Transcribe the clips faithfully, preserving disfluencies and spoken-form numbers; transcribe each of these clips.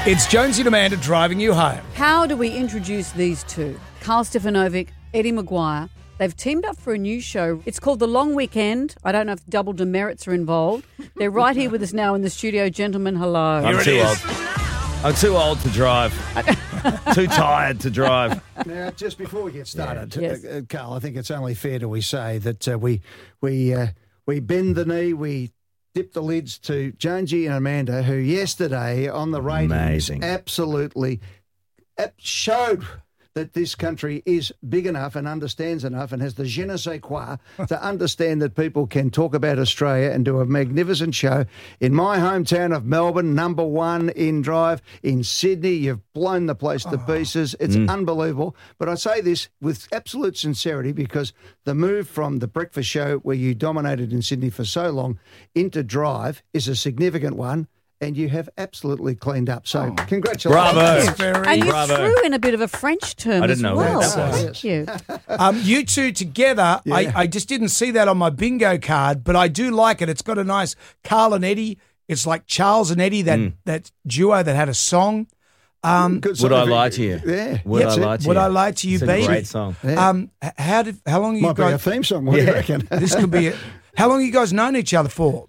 It's Jonesy and Amanda driving you home. How do we introduce these two? Carl Stefanovic, Eddie Maguire. They've teamed up for a new show. It's called The Long Weekend. I don't know if double demerits are involved. They're right here with us now in the studio. Gentlemen, hello. I'm too old. I'm too old to drive. Too tired to drive. Now, just before we get started, Yeah. Yes. uh, uh, Carl, I think it's only fair that we say that uh, we we uh, we bend the knee, we dip the lids to Jonesy and Amanda, who yesterday on the ratings Amazing. absolutely ap- showed that this country is big enough and understands enough and has the je ne sais quoi to understand that people can talk about Australia and do a magnificent show. In my hometown of Melbourne, number one in drive. In Sydney, you've blown the place to pieces. It's unbelievable. But I say this with absolute sincerity because the move from the breakfast show where you dominated in Sydney for so long into drive is a significant one. And you have absolutely cleaned up. So congratulations. Bravo. Very- And you Bravo. threw in a bit of a French term I didn't as know well. what that was. Thank you. Um, you two together, Yeah. I, I just didn't see that on my bingo card, but I do like it. It's got a nice Carl and Eddie. It's like Charles and Eddie, that, that duo that had a song. Um, Good Would song I of- lie to you? Yeah. Would That's I it. lie to Would you? I Lie to You, It's a Baby? great song. Yeah. um, h- how did how long you Might be a guys? theme song. What do you Yeah. reckon? This could be. A, how long you guys known each other for?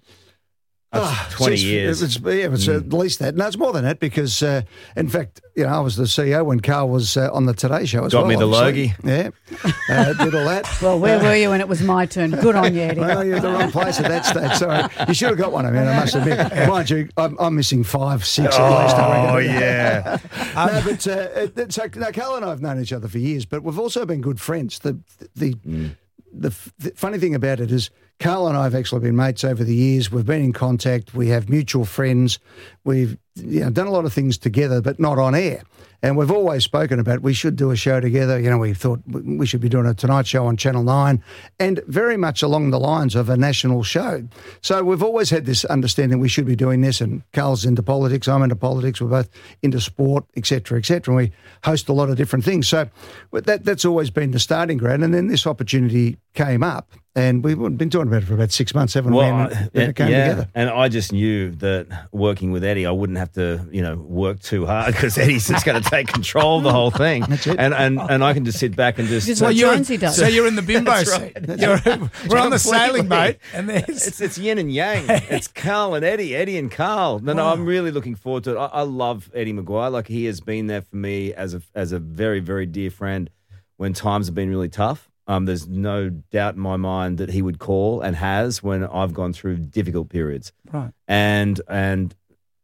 That's twenty It's- years. It's, yeah, it's at least that. No, it's more than that because, uh, in fact, you know, I was the C E O when Carl was uh, on the Today Show as Got well. me the obviously. Yeah, uh, did all that. Well, where were you when it was my turn? Good on you, Eddie. Well, you're at the wrong place at that stage. Sorry, you should have got one. I mean, I must admit, mind you, I'm, I'm missing five, six at least. I Oh, reckon. yeah. no, but uh, it- so now Carl and I have known each other for years, but we've also been good friends. The the the, f- the funny thing about it is Carl and I have actually been mates over the years. We've been in contact. We have mutual friends. We've you know, done a lot of things together, but not on air. And we've always spoken about we should do a show together. You know, we thought we should be doing a Tonight Show on Channel nine and very much along the lines of a national show. So we've always had this understanding we should be doing this, and Carl's into politics, I'm into politics, we're both into sport, et cetera, et cetera, and we host a lot of different things. So that that's always been the starting ground, and then this opportunity came up, and we've been talking about it for about six months, haven't Well, we? And I- then it came yeah, together. and I just knew that working with Eddie, I wouldn't have to, you know, work too hard because Eddie's just going to take control of the whole thing. That's it. And and and I can just sit back and just. Just uh, like you're, Jonesy does. so you're in the bimbo That's seat. right. You're, we're on the sailing Completely. boat, and there's It's it's yin and yang. It's Carl and Eddie, Eddie and Carl. No, no, I'm really looking forward to it. I, I love Eddie Maguire. Like he has been there for me as a as a very very dear friend when times have been really tough. Um, there's no doubt in my mind that he would call and has when I've gone through difficult periods. right. And and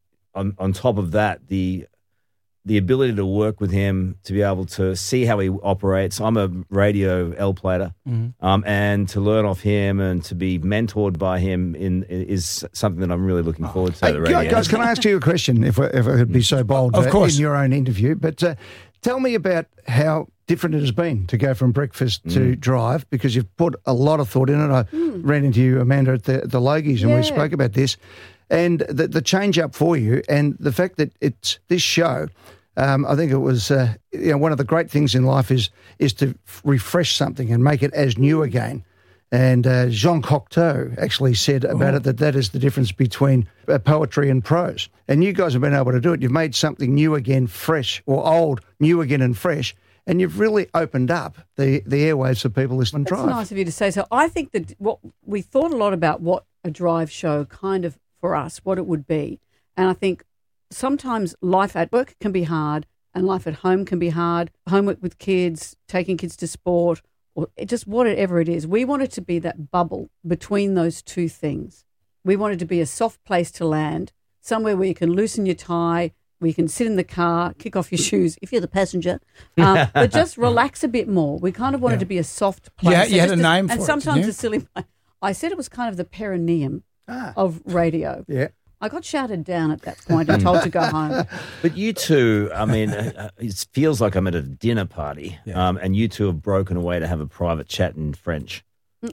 on on top of that, the the ability to work with him, to be able to see how he operates. I'm a radio L plater, um, and to learn off him and to be mentored by him in is something that I'm really looking forward to. Hey, the radio. guys, can I ask you a question, if I, if I could be so bold Of uh, course. in your own interview? But uh, tell me about how different it has been to go from breakfast to drive, because you've put a lot of thought in it. I ran into you, Amanda, at the, the Logies, and Yeah. we spoke about this. And the, the change up for you and the fact that it's this show, um, I think it was, uh, you know, one of the great things in life is is to f- refresh something and make it as new again. And uh, Jean Cocteau actually said about it that that is the difference between uh, poetry and prose. And you guys have been able to do it. You've made something new again, fresh, or old, new again and fresh. And you've really opened up the, the airwaves for people listening to That's drive. nice of you to say so. I think that what we thought a lot about what a drive show kind of for us, what it would be. And I think sometimes life at work can be hard and life at home can be hard. Homework with kids, taking kids to sport, or it just whatever it is. We wanted to be that bubble between those two things. We wanted to be a soft place to land, somewhere where you can loosen your tie, where you can sit in the car, kick off your shoes if you're the passenger, um, but just relax a bit more. We kind of wanted Yeah. to be a soft place. Yeah, So you had just a name for and it, sometimes didn't you? a silly. I said it was kind of the perineum Ah. of radio. Yeah. I got shouted down at that point and told to go home. But you two, I mean, uh, it feels like I'm at a dinner party, um, and you two have broken away to have a private chat in French.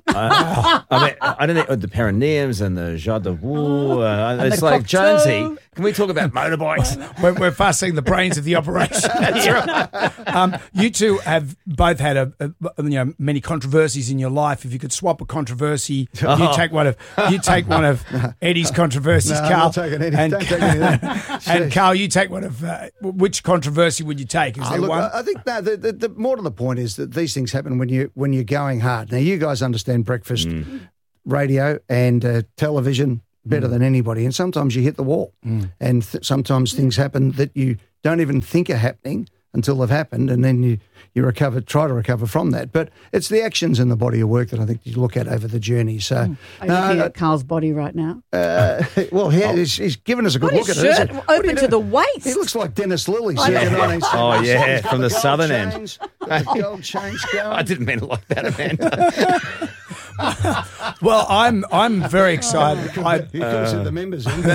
I, I mean, I don't know the perineums and the joie de vous. Uh, it's the like cocktail. Jonesy. Can we talk about motorbikes? We're, we're fussing the brains of the operation. That's right. Um, you two have both had a, a, you know many controversies in your life. If you could swap a controversy, Oh. you take one of you take one of Eddie's controversies, No, I'm Carl. not taking any. And, Don't take any of that. and Carl, you take one of uh, which controversy would you take? Is Ah, there look, one? I I think no, the, the, the more to the point is that these things happen when you when you're going hard. Now you guys understand breakfast radio and uh, television better than anybody, and sometimes you hit the wall, and th- sometimes things happen that you don't even think are happening until they've happened, and then you you recover, try to recover from that. But it's the actions in the body of work that I think you look at over the journey. So, Are you no, looking uh, at Carl's body right now? uh, well, he, he's, he's given us a good Got look his at it. shirt isn't it? What do you open to do? the waist. He looks like Dennis Lilly, I know. circa nineteen seventy. Oh, yeah, He's got from the gold southern end. chains, got the gold chains going. I didn't mean it like that, Amanda. Well, I'm I'm very excited. I, You could have said the members. In.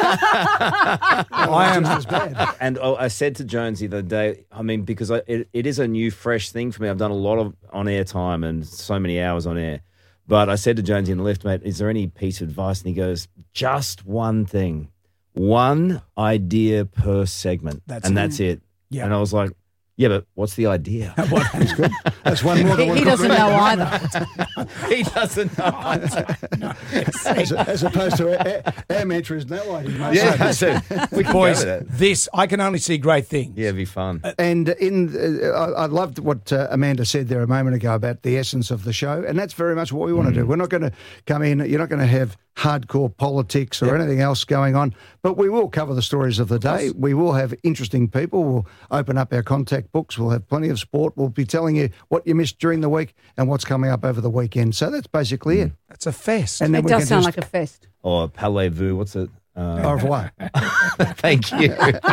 I am. Just as bad. And oh, I said to Jonesy the other day, I mean, because I, it, it is a new, fresh thing for me. I've done a lot of on-air time and so many hours on air. But I said to Jonesy in the lift, mate, is there any piece of advice? And he goes, just one thing. One idea per segment. That's and it. that's it. Yeah. And I was like, yeah, but what's the idea? That's good. That's one more than He, we've he got doesn't ready. know either. He doesn't know. As, as opposed to our, our mantra is no idea. mate. Yeah, I said, we can Boys, go with that. this, I can only see great things. Yeah, it'd be fun. And in, uh, I I loved what uh, Amanda said there a moment ago about the essence of the show, and that's very much what we want to do. We're not going to come in. You're not going to have hardcore politics or anything else going on, but we will cover the stories of the day. We will have interesting people. We'll open up our contact books. We'll have plenty of sport. We'll be telling you what you missed during the week and what's coming up over the weekend. So that's basically it. It's a fest. And then It we does can sound just, like a fest. Or parlez-vous, what's it? Uh, au revoir. thank you.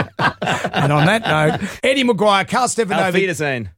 And on that note, Eddie Maguire, Carl Auf Stefanovic. Wiedersehen.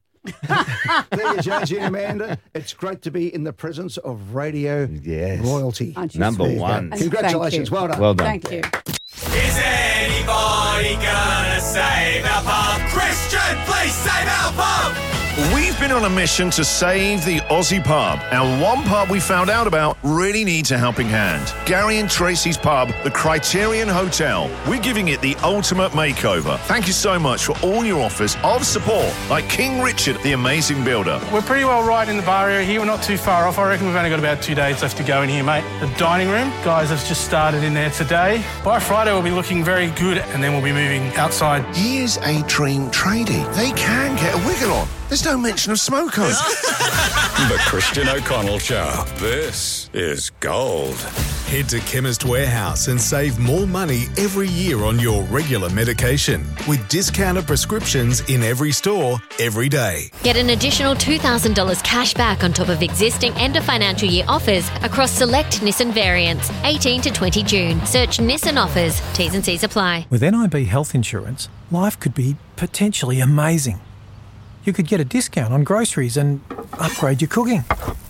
There you Jonesy and Amanda. It's great to be in the presence of radio Yes. royalty. Aren't you Number sweet? There you go. one. And Congratulations. thank you. Well done. Well done. Thank you. Is anybody gonna save our pub? Christian, please save our pub! We've been on a mission to save the Aussie pub, and one pub we found out about really needs a helping hand. Gary and Tracy's pub, the Criterion Hotel. We're giving it the ultimate makeover. Thank you so much for all your offers of support, like King Richard, the amazing builder. We're pretty well right in the bar area here. We're not too far off. I reckon we've only got about two days left to go in here, mate. The dining room, guys have just started in there today. By Friday, we'll be looking very good, and then we'll be moving outside. Here's a dream tradie. They can get a wiggle on. There's no mention of smokers. The Christian O'Connell Show. This is gold. Head to Chemist Warehouse and save more money every year on your regular medication with discounted prescriptions in every store, every day. Get an additional two thousand dollars cash back on top of existing end of financial year offers across select Nissan variants, eighteen to twenty June. Search Nissan offers. T's and C's apply. With N I B health insurance, life could be potentially amazing. You could get a discount on groceries and upgrade your cooking.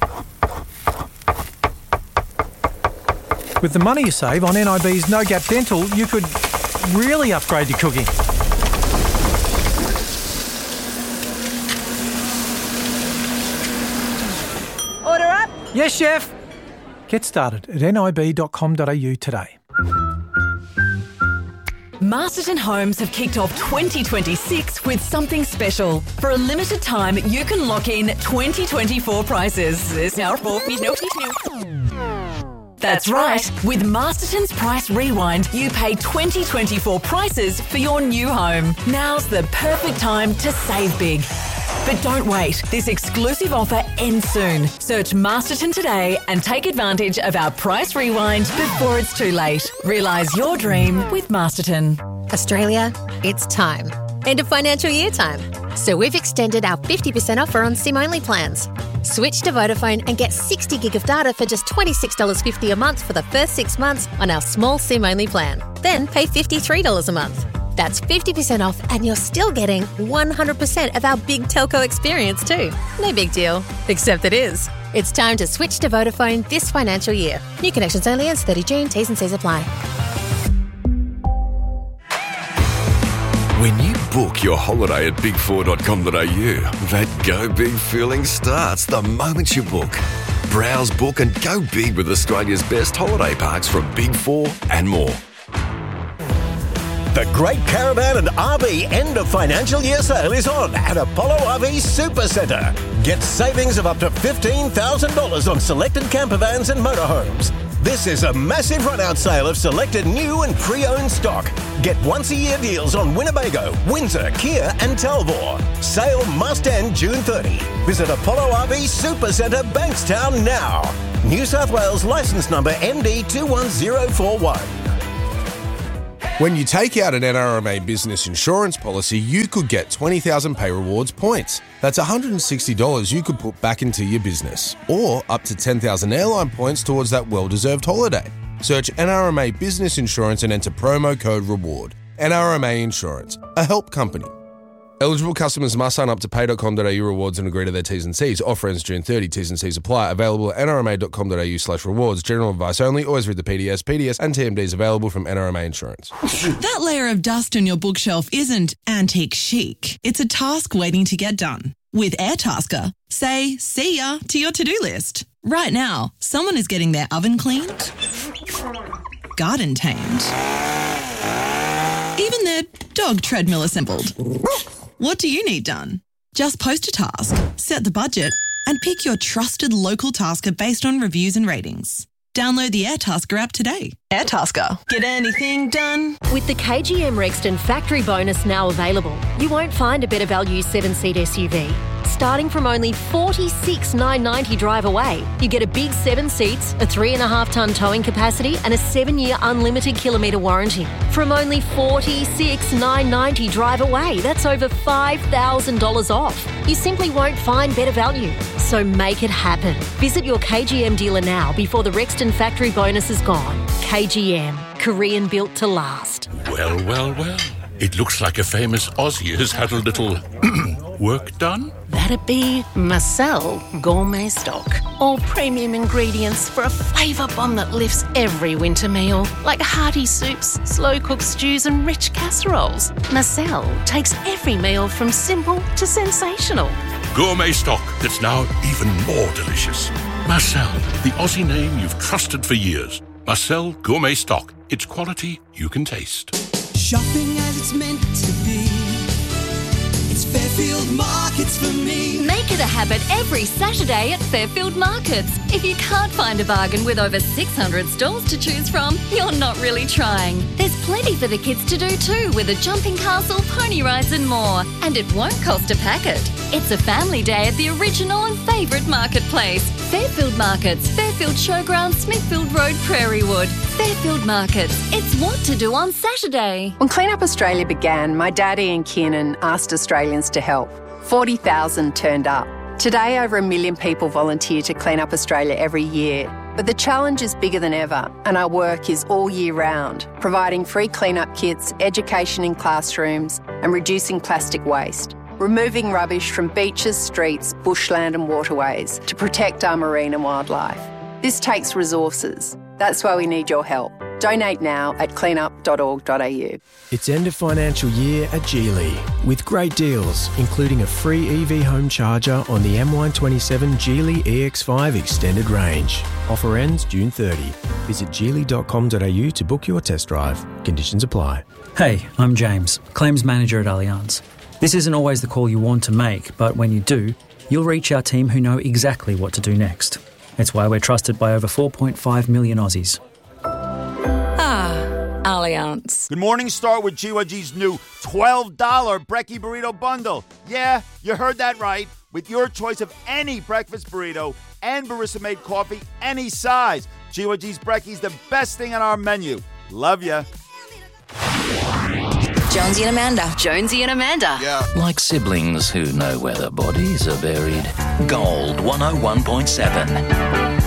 With the money you save on N I B's No Gap Dental, you could really upgrade your cooking. Order up. Yes, chef. Get started at N I B dot com dot A U today. Masterton Homes have kicked off twenty twenty-six with something special. For a limited time, you can lock in twenty twenty-four prices. That's right. With Masterton's Price Rewind, you pay twenty twenty-four prices for your new home. Now's the perfect time to save big. But don't wait. This exclusive offer ends soon. Search Masterton today and take advantage of our Price Rewind before it's too late. Realise your dream with Masterton. Australia, it's time. End of financial year time. So we've extended our fifty percent offer on SIM-only plans. Switch to Vodafone and get sixty gig of data for just twenty-six dollars fifty a month for the first six months on our small SIM-only plan. Then pay fifty-three dollars a month. That's fifty percent off and you're still getting one hundred percent of our big telco experience too. No big deal, except it is. It's time to switch to Vodafone this financial year. New connections only ends thirty June, T's and C's apply. When you book your holiday at big four dot com dot A U, that go big feeling starts the moment you book. Browse, book and go big with Australia's best holiday parks from Big Four and more. The Great Caravan and R V end of financial year sale is on at Apollo R V Supercentre. Get savings of up to fifteen thousand dollars on selected campervans and motorhomes. This is a massive run-out sale of selected new and pre-owned stock. Get once-a-year deals on Winnebago, Windsor, Kia and Talbot. Sale must end June thirtieth. Visit Apollo R V Supercentre, Bankstown now. New South Wales licence number M D two one zero four one. When you take out an N R M A business insurance policy, you could get twenty thousand Pay Rewards points. That's one hundred sixty dollars you could put back into your business, or up to ten thousand airline points towards that well-deserved holiday. Search N R M A Business Insurance and enter promo code REWARD. N R M A Insurance, a help company. Eligible customers must sign up to pay dot com dot a u rewards and agree to their T's and C's. Offer ends June thirtieth. T's and C's apply. Available at n r m a dot com dot a u slash rewards. General advice only. Always read the P D S. P D S and T M Ds available from N R M A Insurance. That layer of dust on your bookshelf isn't antique chic. It's a task waiting to get done. With Airtasker, say see ya to your to-do list. Right now, someone is getting their oven cleaned, garden tamed, even their dog treadmill assembled. What do you need done? Just post a task, set the budget, and pick your trusted local tasker based on reviews and ratings. Download the Airtasker app today. Airtasker. Get anything done? With the K G M Rexton factory bonus now available, you won't find a better value seven-seat S U V. Starting from only forty-six thousand nine hundred ninety drive away, you get a big seven seats, a three and a half tonne towing capacity and a seven-year unlimited kilometre warranty. From only forty-six thousand nine hundred ninety drive away, that's over five thousand dollars off. You simply won't find better value. So make it happen. Visit your K G M dealer now before the Rexton factory bonus is gone. K G M, Korean built to last. Well, well, well. It looks like a famous Aussie has had a little work done. That'd be Marcel Gourmet Stock. All premium ingredients for a flavour bomb that lifts every winter meal, like hearty soups, slow-cooked stews and rich casseroles. Marcel takes every meal from simple to sensational. Gourmet stock that's now even more delicious. Marcel, the Aussie name you've trusted for years. Marcel Gourmet Stock. It's quality you can taste. Shopping as it's meant to be. It's Fairfield Markets for me. Make it a habit every Saturday at Fairfield Markets. If you can't find a bargain with over six hundred stalls to choose from, you're not really trying. There's plenty for the kids to do too, with a jumping castle, pony rides and more. And it won't cost a packet. It's a family day at the original and favourite marketplace. Fairfield Markets, Fairfield Showground, Smithfield Road, Prairie Wood. Fairfield Markets. It's what to do on Saturday. When Clean Up Australia began, my dad Ian Kiernan asked Australians to help. forty thousand turned up. Today, over a million people volunteer to Clean Up Australia every year. But the challenge is bigger than ever, and our work is all year round, providing free clean-up kits, education in classrooms, and reducing plastic waste. Removing rubbish from beaches, streets, bushland and waterways to protect our marine and wildlife. This takes resources. That's why we need your help. Donate now at clean up dot org dot a u. It's end of financial year at Geely with great deals, including a free E V home charger on the M one twenty-seven Geely E X five extended range. Offer ends June thirtieth. Visit geely dot com dot a u to book your test drive. Conditions apply. Hey, I'm James, Claims Manager at Allianz. This isn't always the call you want to make, but when you do, you'll reach our team who know exactly what to do next. It's why we're trusted by over four point five million Aussies. Ah, Allianz. Good morning, start with G Y G's new twelve dollars Brekkie Burrito Bundle. Yeah, you heard that right. With your choice of any breakfast burrito and barista-made coffee, any size. G Y G's Brekkie's the best thing on our menu. Love ya. Jonesy and Amanda. Jonesy and Amanda. Yeah. Like siblings who know where their bodies are buried. Gold one oh one point seven.